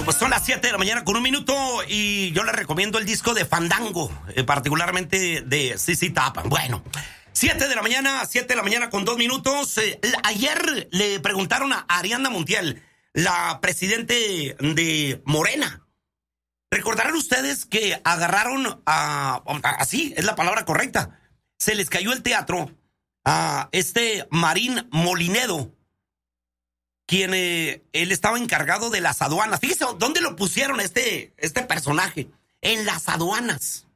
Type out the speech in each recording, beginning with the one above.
Pues son las 7 de la mañana con 1 minuto y yo les recomiendo el disco de Fandango, particularmente de CC Top. Bueno, 7 de la mañana con 2 minutos. Ayer le preguntaron a Ariadna Montiel, la presidente de Morena. Recordarán ustedes que agarraron así es la palabra correcta, se les cayó el teatro a Marín Molinedo, quien él estaba encargado de las aduanas. Fíjese dónde lo pusieron este personaje, en las aduanas.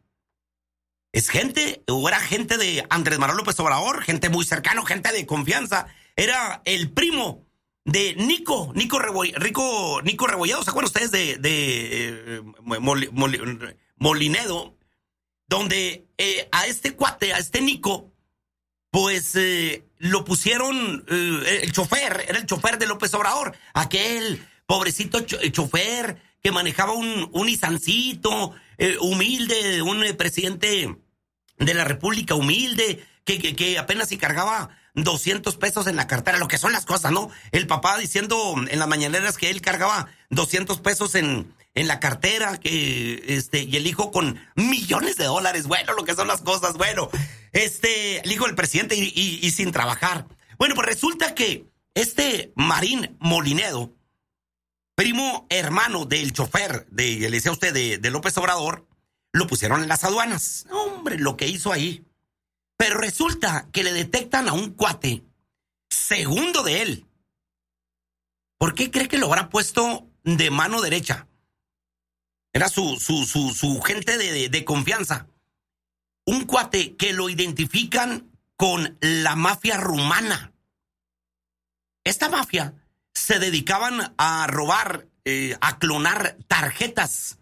Era gente de Andrés Manuel López Obrador, gente muy cercano, gente de confianza. Era el primo de Nico Rebolledo. ¿Se acuerdan ustedes de Molinedo? Donde a este cuate, a este Nico, pues lo pusieron era el chofer de López Obrador, aquel pobrecito chofer que manejaba un Nissancito humilde, un presidente de la República humilde, que apenas se cargaba 200 pesos en la cartera, lo que son las cosas, ¿no? El papá diciendo en las mañaneras que él cargaba 200 pesos en la cartera, y el hijo con millones de dólares, bueno, lo que son las cosas, bueno, el hijo del presidente y sin trabajar. Bueno, pues resulta que Marín Molinedo, primo hermano del chofer le decía usted, de López Obrador, lo pusieron en las aduanas. Hombre, lo que hizo ahí. Pero resulta que le detectan a un cuate segundo de él. ¿Por qué cree que lo habrá puesto de mano derecha? Era su gente de confianza. Un cuate que lo identifican con la mafia rumana. Esta mafia se dedicaban a robar, a clonar tarjetas.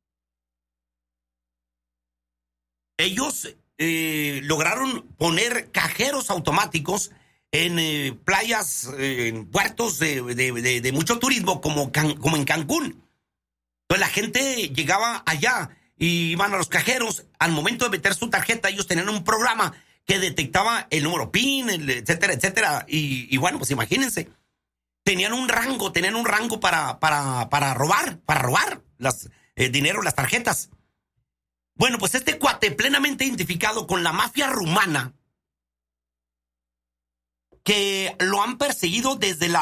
Ellos lograron poner cajeros automáticos en playas, en puertos de mucho turismo, como en Cancún. Entonces la gente llegaba allá y iban a los cajeros. Al momento de meter su tarjeta, ellos tenían un programa que detectaba el número PIN, etcétera, etcétera. Y bueno, pues imagínense. Tenían un rango para robar dinero, las tarjetas. Bueno, pues este cuate plenamente identificado con la mafia rumana, que lo han perseguido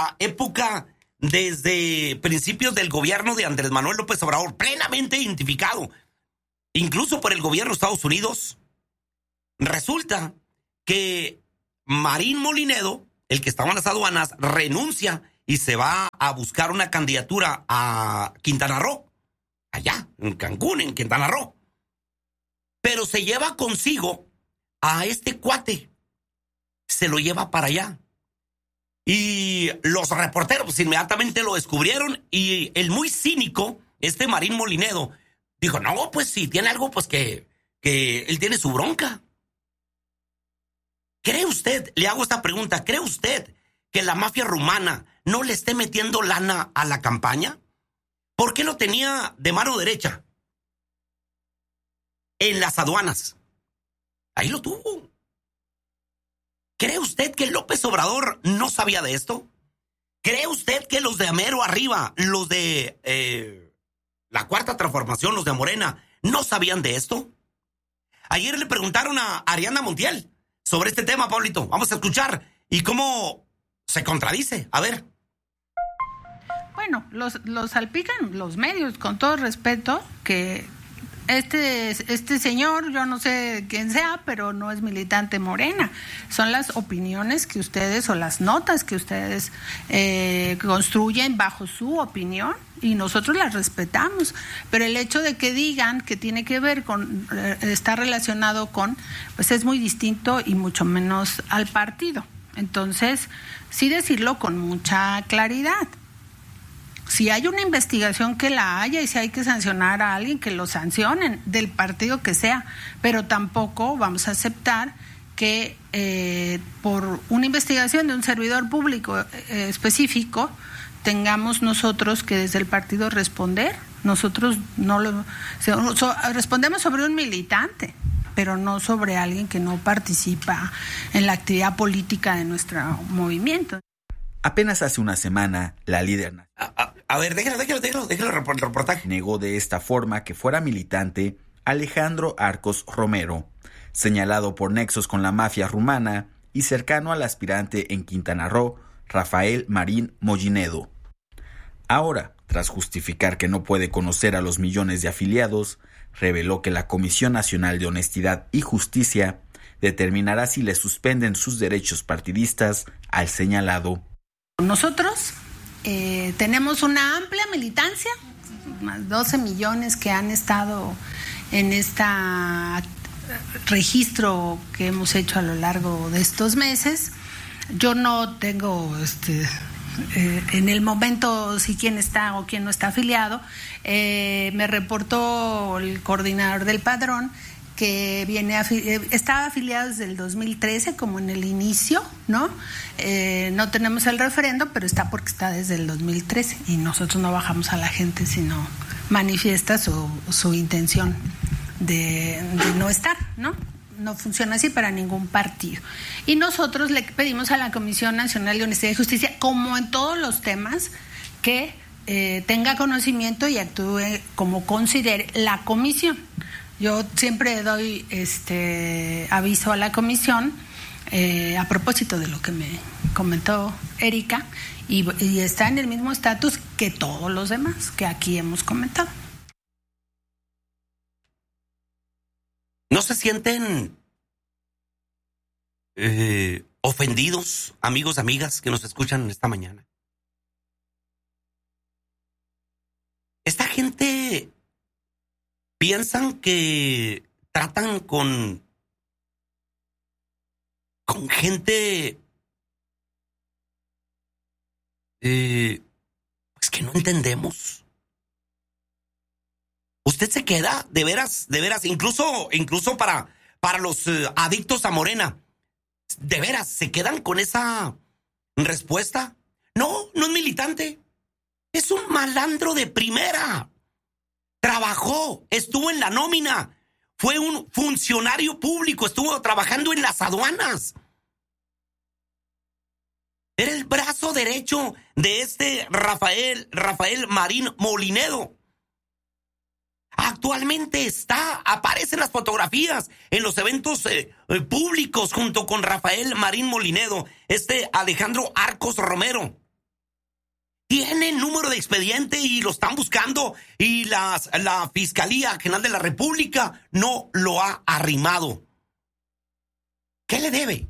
desde principios del gobierno de Andrés Manuel López Obrador, plenamente identificado, incluso por el gobierno de Estados Unidos. Resulta que Marín Molinedo, el que estaba en las aduanas, renuncia y se va a buscar una candidatura a Quintana Roo, allá en Cancún, en Quintana Roo. Pero se lleva consigo a este cuate, se lo lleva para allá. Y los reporteros pues, inmediatamente lo descubrieron y el muy cínico, Marín Molinedo, dijo, no, pues si tiene algo, pues que él tiene su bronca. ¿Cree usted, le hago esta pregunta, cree usted que la mafia rumana no le esté metiendo lana a la campaña? ¿Por qué lo tenía de mano derecha? En las aduanas. Ahí lo tuvo. ¿Cree usted que López Obrador no sabía de esto? ¿Cree usted que los de Amero arriba, los de la Cuarta Transformación, los de Morena, no sabían de esto? Ayer le preguntaron a Ariadna Montiel sobre este tema, Pablito. Vamos a escuchar y cómo se contradice. A ver. Bueno, los salpican los medios, con todo respeto, que este señor, yo no sé quién sea, pero no es militante Morena. Son las opiniones que ustedes o las notas que ustedes construyen bajo su opinión y nosotros las respetamos. Pero el hecho de que digan que tiene que ver con, está relacionado con, pues es muy distinto y mucho menos al partido. Entonces, sí decirlo con mucha claridad. Si hay una investigación, que la haya, y si hay que sancionar a alguien, que lo sancionen, del partido que sea, pero tampoco vamos a aceptar que por una investigación de un servidor público específico tengamos nosotros que desde el partido responder. Nosotros respondemos sobre un militante, pero no sobre alguien que no participa en la actividad política de nuestro movimiento. Apenas hace una semana, la líder... A ver, déjalo el reportaje. Negó de esta forma que fuera militante Alejandro Arcos Romero, señalado por nexos con la mafia rumana y cercano al aspirante en Quintana Roo, Rafael Marín Mollinedo. Ahora, tras justificar que no puede conocer a los millones de afiliados, reveló que la Comisión Nacional de Honestidad y Justicia determinará si le suspenden sus derechos partidistas al señalado. Nosotros tenemos una amplia militancia, más 12 millones que han estado en este registro que hemos hecho a lo largo de estos meses. Yo no tengo en el momento si quién está o quién no está afiliado. Me reportó el coordinador del padrón que estaba afiliado desde el 2013, como en el inicio, ¿no? No tenemos el referendo, pero está porque está desde el 2013 y nosotros no bajamos a la gente, sino manifiesta su intención de no estar, ¿no? No funciona así para ningún partido. Y nosotros le pedimos a la Comisión Nacional de Honestidad y Justicia, como en todos los temas, que tenga conocimiento y actúe como considere la comisión. Yo siempre doy aviso a la comisión a propósito de lo que me comentó Erika y está en el mismo estatus que todos los demás que aquí hemos comentado. ¿No se sienten ofendidos, amigos, amigas que nos escuchan esta mañana? Esta gente piensan que tratan con gente pues que no entendemos. Usted se queda de veras, incluso para los adictos a Morena, de veras se quedan con esa respuesta. No es militante, es un malandro de primera. Trabajó, estuvo en la nómina, fue un funcionario público, estuvo trabajando en las aduanas. Era el brazo derecho de Rafael Marín Mollinedo. Actualmente aparece en las fotografías, en los eventos públicos junto con Rafael Marín Mollinedo, Alejandro Arcos Romero. Tiene número de expediente y lo están buscando y la Fiscalía General de la República no lo ha arrimado. ¿Qué le debe?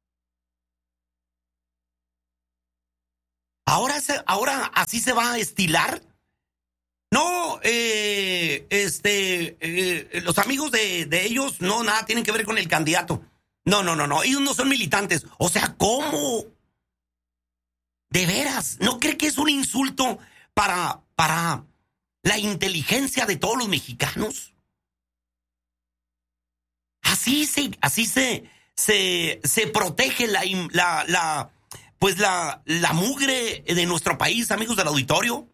Ahora así se va a estilar. No, los amigos de ellos no nada tienen que ver con el candidato. No, ellos no son militantes. O sea, ¿cómo? ¿De veras? ¿No cree que es un insulto para la inteligencia de todos los mexicanos? Así se protege la mugre de nuestro país, amigos del auditorio.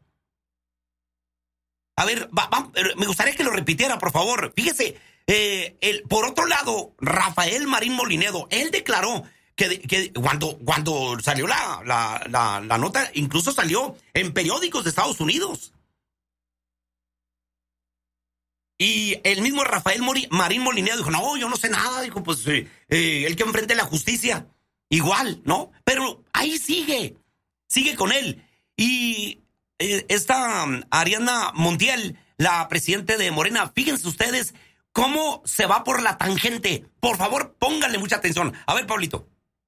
A ver, me gustaría que lo repitiera, por favor. Fíjese, por otro lado, Rafael Marín Mollinedo, él declaró que cuando salió la nota, incluso salió en periódicos de Estados Unidos. Y el mismo Rafael Marín Mollinedo dijo, no, yo no sé nada. Dijo, pues, él que enfrente la justicia. Igual, ¿no? Pero ahí sigue con él. Y esta Ariadna Montiel, la presidenta de Morena, fíjense ustedes cómo se va por la tangente. Por favor, pónganle mucha atención. A ver, Pablito.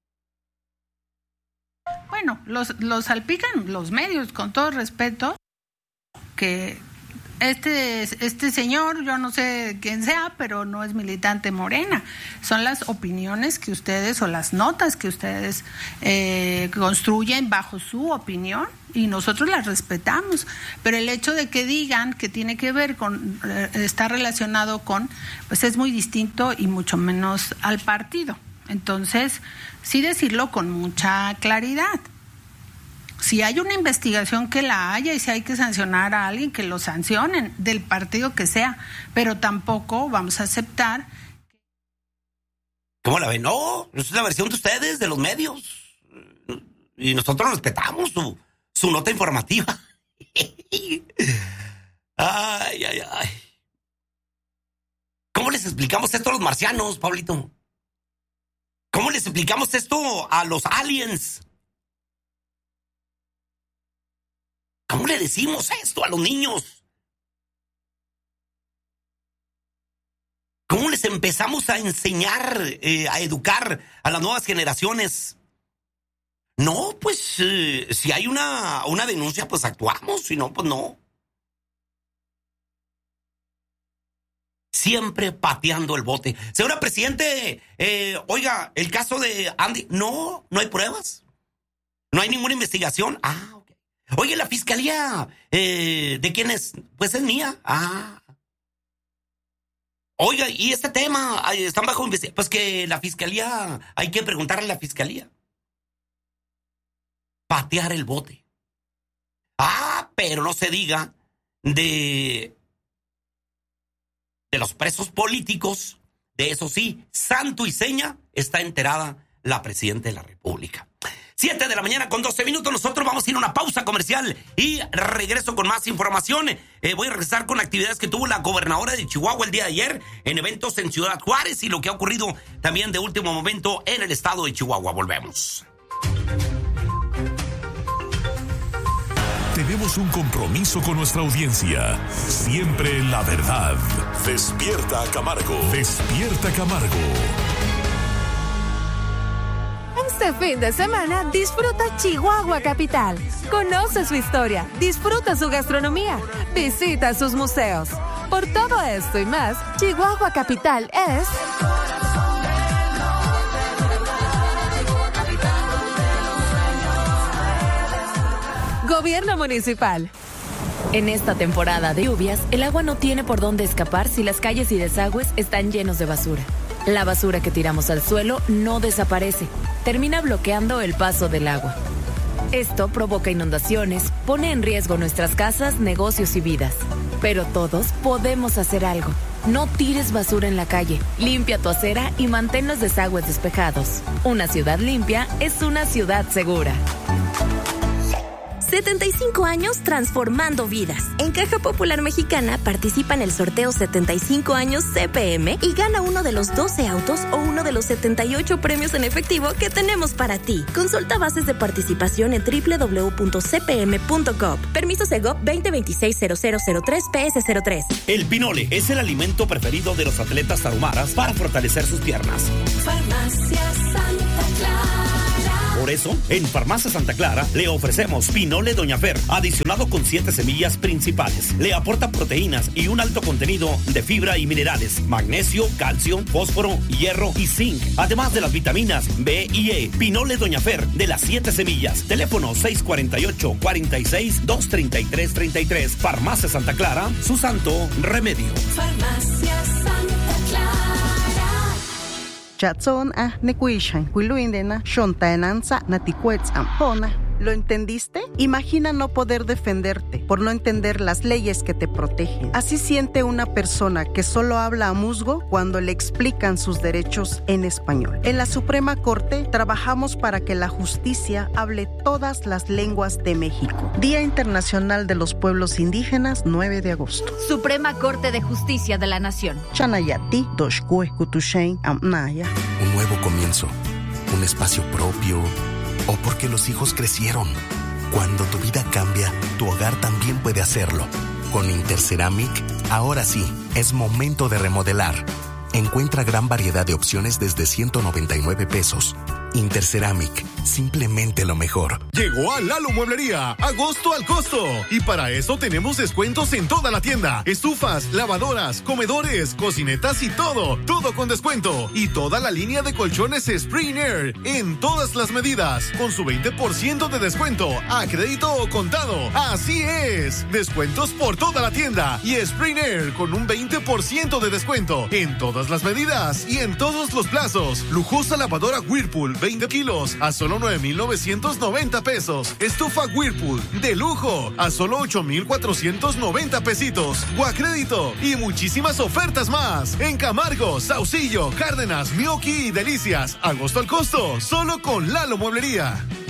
Bueno, los salpican los medios, con todo respeto, que este señor, yo no sé quién sea, pero no es militante Morena. Son las opiniones que ustedes o las notas que ustedes construyen bajo su opinión y nosotros las respetamos. Pero el hecho de que digan que tiene que ver con, está relacionado con, pues es muy distinto y mucho menos al partido. Entonces, sí decirlo con mucha claridad. Si hay una investigación, que la haya, y si hay que sancionar a alguien, que lo sancionen, del partido que sea, pero tampoco vamos a aceptar. ¿Cómo la ven? No, es la versión de ustedes, de los medios, y nosotros respetamos su nota informativa. Ay, ay, ay. ¿Cómo les explicamos esto a los marcianos, Pablito? ¿Cómo les explicamos esto a los aliens? ¿Cómo le decimos esto a los niños? ¿Cómo les empezamos a enseñar, a educar a las nuevas generaciones? No, pues si hay una denuncia, pues actuamos, si no, pues no. Siempre pateando el bote. Señora Presidente, oiga, el caso de Andy, no hay pruebas. No hay ninguna investigación. Ok. Oye, la fiscalía, ¿de quién es? Pues es mía. Oiga, y este tema, están bajo investigación. Pues que la fiscalía, hay que preguntarle a la fiscalía. Patear el bote. Pero no se diga de los presos políticos. De eso sí, santo y seña, está enterada la Presidenta de la República. 7 de la mañana con 12 minutos. Nosotros vamos a ir a una pausa comercial y regreso con más información. Voy a regresar con actividades que tuvo la gobernadora de Chihuahua el día de ayer en eventos en Ciudad Juárez y lo que ha ocurrido también de último momento en el estado de Chihuahua. Volvemos. Tenemos un compromiso con nuestra audiencia. Siempre la verdad. Despierta Camargo. Despierta Camargo. Este fin de semana disfruta Chihuahua Capital. Conoce su historia, disfruta su gastronomía, visita sus museos. Por todo esto y más, Chihuahua Capital es... Gobierno Municipal. En esta temporada de lluvias, el agua no tiene por dónde escapar si las calles y desagües están llenos de basura. La basura que tiramos al suelo no desaparece, termina bloqueando el paso del agua. Esto provoca inundaciones, pone en riesgo nuestras casas, negocios y vidas. Pero todos podemos hacer algo. No tires basura en la calle, limpia tu acera y mantén los desagües despejados. Una ciudad limpia es una ciudad segura. 75 años transformando vidas. En Caja Popular Mexicana participa en el sorteo 75 años CPM y gana uno de los 12 autos o uno de los 78 premios en efectivo que tenemos para ti. Consulta bases de participación en www.cpm.gov. Permiso Segov 2026-0003-PS03. El pinole es el alimento preferido de los atletas tarumaras para fortalecer sus piernas. Farmacia Santa Clara. Por eso, en Farmacia Santa Clara le ofrecemos Pinole Doña Fer, adicionado con 7 semillas principales. Le aporta proteínas y un alto contenido de fibra y minerales, magnesio, calcio, fósforo, hierro y zinc, además de las vitaminas B y E. Pinole Doña Fer, de las 7 semillas. Teléfono 648-46-233-33. Farmacia Santa Clara, su santo remedio. Farmacia Santa Clara. Chatson nekuishan kuiluindena shontaenanza naticuetz ampona. ¿Lo entendiste? Imagina no poder defenderte por no entender las leyes que te protegen. Así siente una persona que solo habla a musgo cuando le explican sus derechos en español. En la Suprema Corte trabajamos para que la justicia hable todas las lenguas de México. Día Internacional de los Pueblos Indígenas, 9 de agosto. Suprema Corte de Justicia de la Nación. Chanayati, Doshkue, Kutushain, Amnaya. Un nuevo comienzo, un espacio propio, o porque los hijos crecieron. Cuando tu vida cambia, tu hogar también puede hacerlo. Con Interceramic, ahora sí, es momento de remodelar. Encuentra gran variedad de opciones desde 199 pesos. Interceramic, simplemente lo mejor. Llegó a Lalo Mueblería, agosto al costo. Y para eso tenemos descuentos en toda la tienda. Estufas, lavadoras, comedores, cocinetas y todo. Todo con descuento. Y toda la línea de colchones Spring Air en todas las medidas. Con su 20% de descuento a crédito o contado. Así es. Descuentos por toda la tienda. Y Spring Air con un 20% de descuento en todas las medidas y en todos los plazos. Lujosa lavadora Whirlpool 20 kilos a solo 9,990 pesos. Estufa Whirlpool de lujo a solo 8,490 pesitos. O a crédito y muchísimas ofertas más. En Camargo, Saucillo, Cárdenas, Mioqui y Delicias. Agosto al costo, solo con Lalo Mueblería.